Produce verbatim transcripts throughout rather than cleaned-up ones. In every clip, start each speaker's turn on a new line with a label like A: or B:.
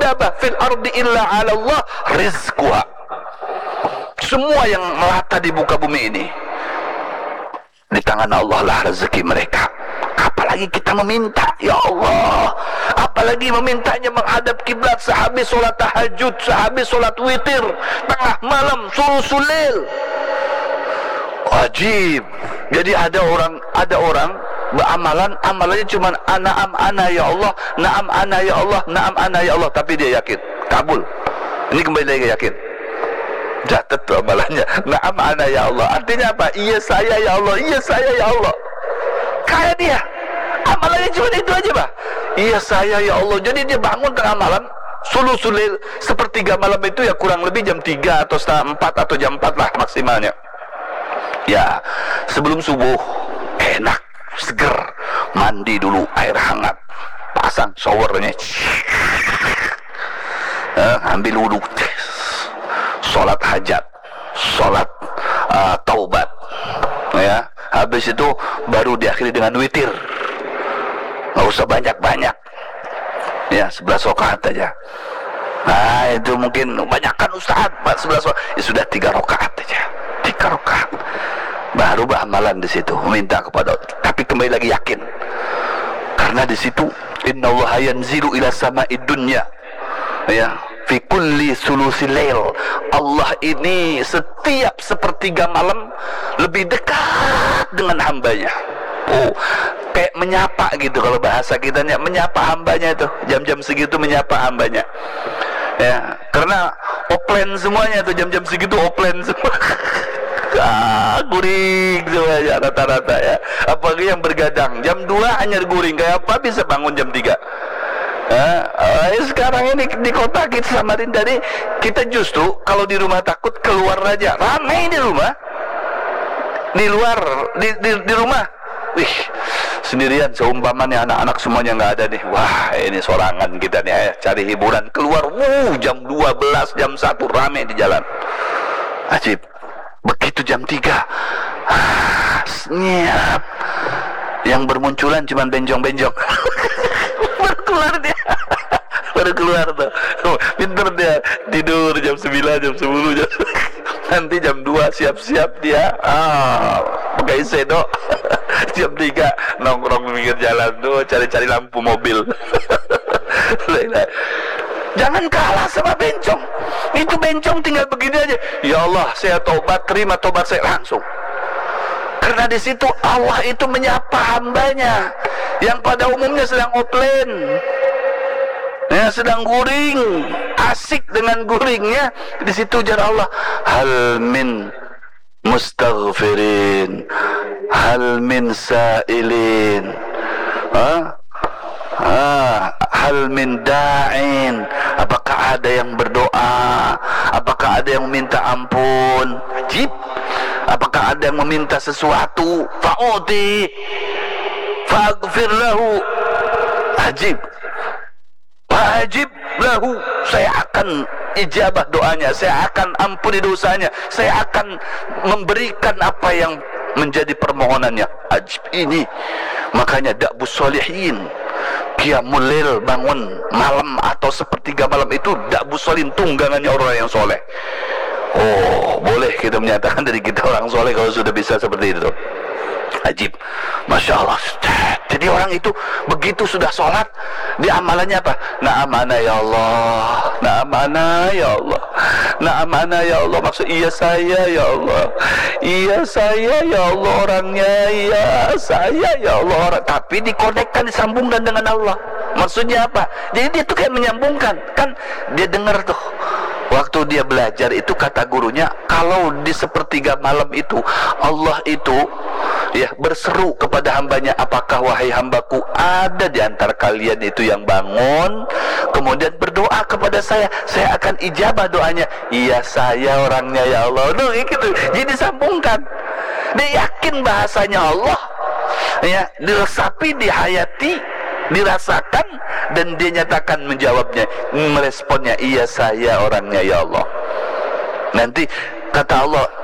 A: dabbah fil ardi illa 'ala Allah rizquha. Semua yang melata di muka bumi ini di tangan Allah lah rezeki mereka. Apalagi kita meminta, ya Allah, apalagi memintanya menghadap kiblat sehabis solat tahajud, sehabis solat witir, tengah malam, sulusul lail. Wajib. Jadi ada orang, ada orang beramalan, amalannya cuma naam ana ya Allah, naam ana ya Allah, naam ana ya Allah, tapi dia yakin kabul. Ini kembali lagi yakin. Catat tuh amalannya, naam ana ya Allah. Artinya apa? Iya saya ya Allah, iya saya ya Allah. Kayak dia amalannya cuma itu aja, Pak. Iya saya ya Allah. Jadi dia bangun tengah malam, sulusul lail, sepertiga malam itu ya kurang lebih jam tiga atau setengah empat atau jam empat lah maksimalnya. Ya, sebelum subuh enak, seger, mandi dulu air hangat, pasang showernya, eh, ambil wudhu, sholat hajat, sholat uh, taubat, ya. Habis itu baru diakhiri dengan witir. Nggak usah banyak-banyak, ya, sebelas rakaat aja. Nah itu mungkin banyakkan Ustaz, sebelas rakaat, ya sudah tiga rakaat aja, tiga rakaat. Baru beramalan di situ, meminta kepada Allah. Tapi kembali lagi yakin, karena di situ innallaha yanzilu ila sama'id dunya, ya, fi kulli sulusil lail. Allah ini setiap sepertiga malam lebih dekat dengan hambanya. Oh, kayak menyapa gitu kalau bahasa kita, menyapa hambanya itu. Jam-jam segitu menyapa hambanya. Ya, karena offline semuanya tuh jam-jam segitu offline semua. Ah, guring semuanya rata-rata ya. Apalagi yang bergadang jam dua hanya guring, kayak apa bisa bangun jam tiga. Nah, eh, sekarang ini di kota kita Samarinda nih, kita justru kalau di rumah takut keluar aja, ramai di rumah, di luar, di, di, di rumah, wih, sendirian, seumpamanya anak-anak semuanya nggak ada nih, wah ini sorangan kita nih, ya, cari hiburan, keluar, wuh, jam dua belas, jam satu ramai di jalan, ajib. Begitu jam tiga, ah, senyap, yang bermunculan cuma benjong-benjong. Baru keluar dia, baru keluar tuh, pinter dia, tidur jam sembilan, jam sepuluh, jam nanti jam dua siap-siap dia, ah, pakai sedok. Jam tiga nongkrong di pinggir jalan tuh, cari-cari lampu mobil. Jangan kalah sama bencong. Itu bencong tinggal begini aja, ya Allah saya tobat, terima tobat saya langsung. Karena di situ Allah itu menyapa hambanya yang pada umumnya sedang offline, ya, sedang guring, asik dengan guringnya. Di situ ujar Allah, hal min mustaghfirin, hal min sailin, ha? Ah, hal min da'in, apakah ada yang berdoa, apakah ada yang meminta ampun, ajib, apakah ada yang meminta sesuatu, fa'uti faghfir lahu, ajib, wajib lahu, saya akan ijabah doanya, saya akan ampuni dosanya, saya akan memberikan apa yang menjadi permohonannya. Ajib ini, makanya da'bus sholihin, qiyamul lail, bangun malam atau sepertiga malam itu da'bus sholihin, tunggangannya orang yang soleh. Oh, boleh kita menyatakan dari kita orang soleh kalau sudah bisa seperti itu. Ajib, masya Allah. Jadi orang itu begitu sudah sholat, dia amalannya apa? Na'am ana ya Allah, na'am ana ya Allah, na'am ana ya Allah. Maksud iya saya ya Allah, iya saya ya Allah orangnya, iya saya ya Allah orang. Tapi dikonekkan, disambungkan dengan Allah. Maksudnya apa? Jadi dia tuh kayak menyambungkan. Kan dia dengar tuh, waktu dia belajar itu kata gurunya, kalau di sepertiga malam itu Allah itu ya berseru kepada hambanya, apakah wahai hambaku ada di antara kalian itu yang bangun kemudian berdoa kepada saya, saya akan ijabah doanya. Iya saya orangnya ya Allah. Duh, gitu. Jadi sambungkan, dia yakin bahasanya Allah, ya, diresapi, dihayati, dirasakan, dan dia nyatakan menjawabnya, meresponnya, iya saya orangnya ya Allah. Nanti kata Allah,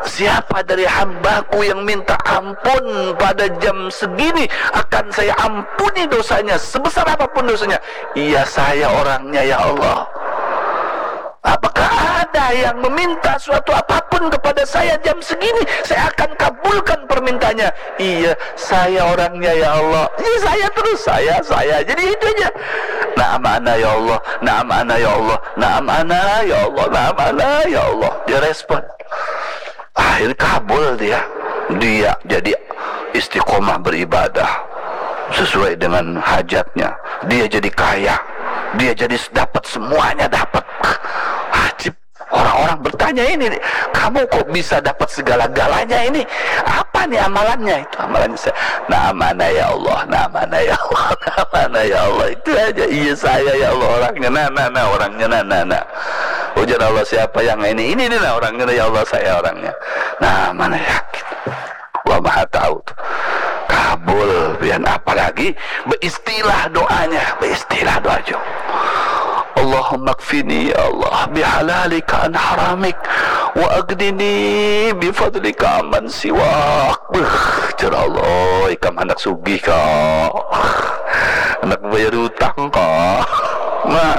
A: siapa dari hambaku yang minta ampun pada jam segini, akan saya ampuni dosanya sebesar apapun dosanya. Iya, saya orangnya ya Allah. Apakah ada yang meminta suatu apapun kepada saya jam segini, saya akan kabulkan permintaannya? Iya, saya orangnya ya Allah. Iya, saya terus, saya, saya. Jadi itu aja. Na'am ana ya Allah, na'am ana ya Allah, na'am ana ya Allah, na'am ana ya Allah. Dia respon. Akhirnya kabul dia. Dia jadi istiqomah beribadah sesuai dengan hajatnya. Dia jadi kaya. Dia jadi dapat semuanya, dapat. Ajib. Orang-orang bertanya, ini kamu kok bisa dapat segala-galanya ini? Apa nih amalannya? Itu amalannya saya. Nah, mana ya Allah, nah mana ya Allah, nah mana ya Allah. Itu aja. Iya, saya ya Allah orangnya. Nah, nah, nah orangnya. Nah, nah, nah. Ujar Allah, siapa yang ini? Ini nih nah orangnya. Ya Allah, saya orangnya. Nah, mana yakin? Allah Maha tahu. Kabul. Dan apalagi beristilah doanya, beristilah doa juga. Allahumma kfini ya Allah bihalalika an haramik wa agdini bifadlika aman siwak. Jar Allah, ikam anak sugih ka, anak bayar utang ka. Nah,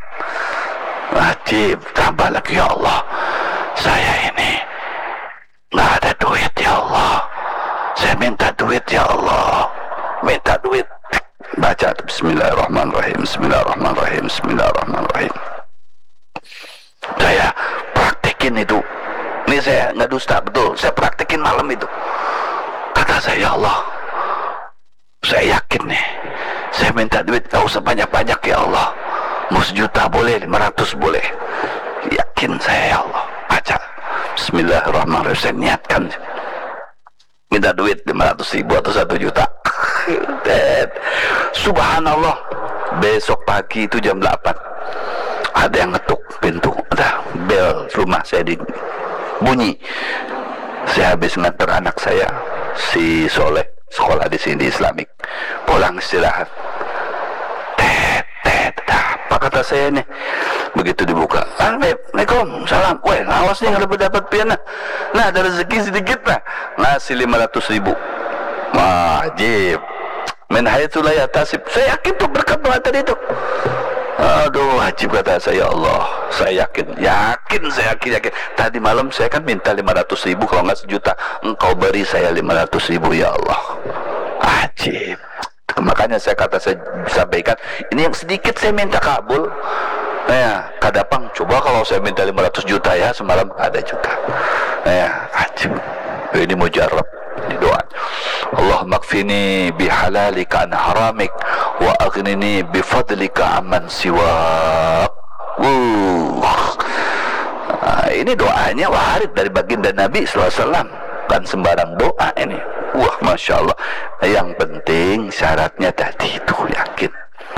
A: wajib tambah lagi ya Allah, saya ini nggak ada duit ya Allah, saya minta duit ya Allah, minta duit. Baca Bismillahirrahmanirrahim, Bismillahirrahmanirrahim, Bismillahirrahmanirrahim. Saya praktekin itu. Ini saya nggak dusta, betul. Saya praktekin malam itu. Kata saya, ya Allah, saya yakin nih, saya minta duit gak usah banyak-banyak ya Allah. Mau sejuta boleh, lima ratus boleh. Yakin saya ya Allah. Baca Bismillahirrahmanirrahim. Saya niatkan minta duit lima ratus ribu atau satu juta. Subhanallah, besok pagi itu jam delapan ada yang ngetuk pintu, ada bel rumah saya di bunyi. Saya habis nganter anak saya si Soleh sekolah di sini Islamik, pulang istirahat. Tet tet apa kata saya nih? Begitu dibuka, Assalamualaikum, salam. Weh, awas nih kalau dapat piana. Nah, ada rezeki sedikit lah, ngasih lima ratus ribu. Wajib min haitsu la yahtasib. Saya yakin tuh berkat doa tadi itu. Aduh, wajib kata saya, Allah, saya yakin, yakin, saya yakin, yakin. Tadi malam saya kan minta lima ratus ribu, kalau nggak sejuta, engkau beri saya lima ratus ribu ya Allah. Wajib. Makanya saya kata, saya sampaikan, ini yang sedikit saya minta kabul. Nah, kadapang coba kalau saya minta lima ratus juta ya semalam ada juga. Nah, wajib. Ini mujarab di doa. Allahumma kfini bihalalika an haramik wa aghnini bifadlika amman siwak. Uh. Nah, ini doanya warid dari baginda Nabi sallallahu alaihi wasallam, kan sembarang doa ini. Wah, masya Allah. Yang penting syaratnya tadi itu yakin.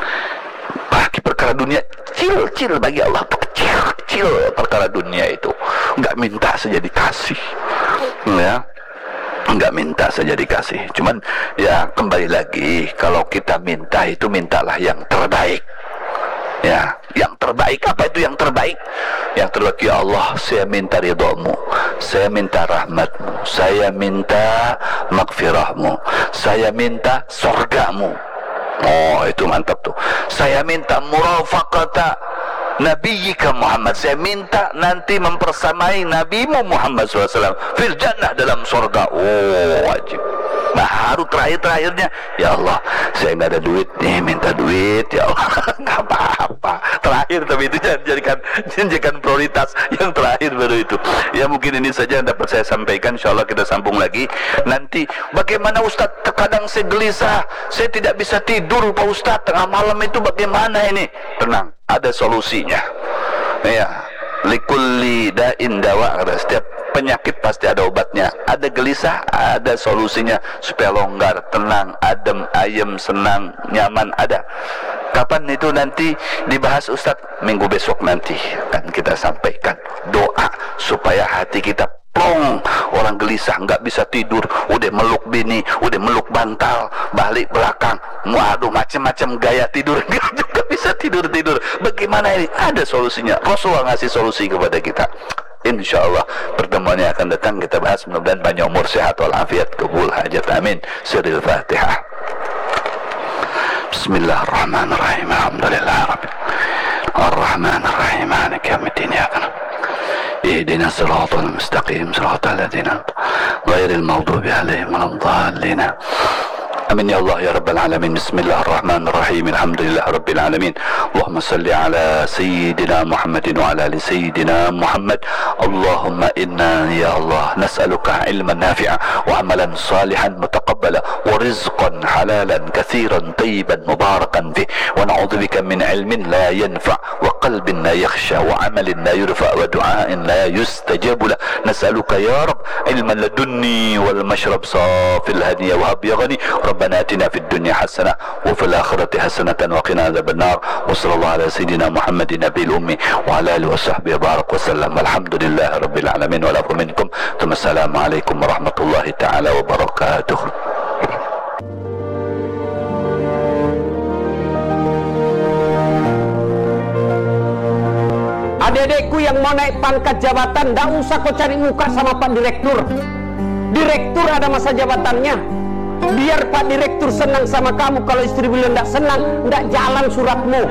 A: Bagi perkara dunia kecil-kecil bagi Allah, kecil-kecil perkara dunia itu. Enggak minta saja dikasih. Ya. Enggak minta saja dikasih. Cuman ya kembali lagi, kalau kita minta itu mintalah yang terbaik. Ya, yang terbaik. Apa itu yang terbaik? Yang terbaik, ya Allah, saya minta ridhamu, saya minta rahmatmu, saya minta maghfirahmu, saya minta surgamu. Oh, itu mantap tuh. Saya minta murafaqata Nabiyika Muhammad, saya minta nanti mempersamai Nabimu Muhammad shallallahu alaihi wasallam fil jannah, dalam surga. Oh, wajib. Baru terakhir-terakhirnya, ya Allah, saya nggak ada duit nih, minta duit ya Allah. Nggak apa-apa, terakhir, tapi itu jangan jadikan, jadikan prioritas. Yang terakhir baru itu. Ya, mungkin ini saja yang dapat saya sampaikan. Insya Allah kita sambung lagi nanti. Bagaimana Ustadz, terkadang saya gelisah, saya tidak bisa tidur Pak Ustadz tengah malam itu, bagaimana ini? Tenang, ada solusinya. Ya, likulli da'in dawa. Setiap penyakit pasti ada obatnya. Ada gelisah, ada solusinya supaya longgar, tenang, adem, ayem, senang, nyaman, ada. Kapan itu nanti dibahas Ustadz? Minggu besok nanti kan kita sampaikan doa supaya hati kita plong. Orang gelisah, nggak bisa tidur, udah meluk bini, udah meluk bantal, balik belakang, waduh, macam-macam gaya tidur, nggak juga bisa tidur-tidur. Bagaimana ini? Ada solusinya. Rasulullah ngasih solusi kepada kita. insyaallah pertemuan yang akan datang kita bahas, mudah-mudahan panjang umur, sehat walafiat, kabul hajat, amin. Sirril Fatihah. Bismillahirrahmanirrahim. Alhamdulillahirabbil Ar-Rahmanir-Rahim. Maliki yaumiddin. Ihdina siratal mustaqim, siratal ladzina ghairil maghdubi 'alaihim waladdallin. Amin ya Allah ya Rabbal Alamin. Bismillahirrahmanirrahim. Alhamdulillah Rabbil Alamin. Allahumma salli ala Sayyidina Muhammadin wa ala ali Sayyidina Muhammad. Allahumma inna ya Allah nas'aluka ilman nafi'a wa amalan salihan mutaqabbala wa rizqan halalan kathiran tayyiban mubarakan fih, wa na'udzubika min ilmin la yanfa' wa qalbin la yakhsha wa amalin la yurfa' wa du'ain la yustajabu lah. Nas'aluka ya Rabb ilman ladunni wal mashrab safil hadiya wa hab ya ghani. ربنا آتنا في الدنيا حسنة وفي الآخرة حسنة وقنا عذاب النار. وصلى الله على سيدنا محمد النبي الأمي وعلى آله وصحبه وبارك وسلم. الحمد لله رب العالمين والعفو منكم. ثم السلام عليكم ورحمة الله تعالى وبركاته.
B: Adik-adikku yang mau naik pangkat jabatan, tidak usah kau cari muka sama Pak Direktur. Direktur ada masa jabatannya. Biar Pak Direktur senang sama kamu. Kalau istri beliau tidak senang, tidak jalan suratmu.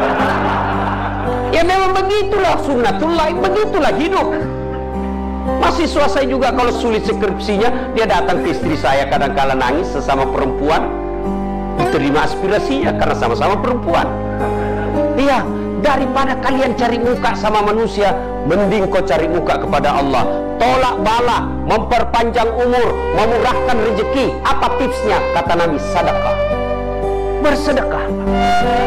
B: Ya memang begitulah sunnatullah, begitulah hidup. Mahasiswa saya juga kalau sulit skripsinya, dia datang ke istri saya, kadang-kala nangis, sesama perempuan, diterima aspirasinya karena sama-sama perempuan. Iya, daripada kalian cari muka sama manusia, mending kau cari muka kepada Allah. Tolak bala, memperpanjang umur, memurahkan rezeki. Apa tipsnya? Kata Nabi, sedekah. Bersedekah.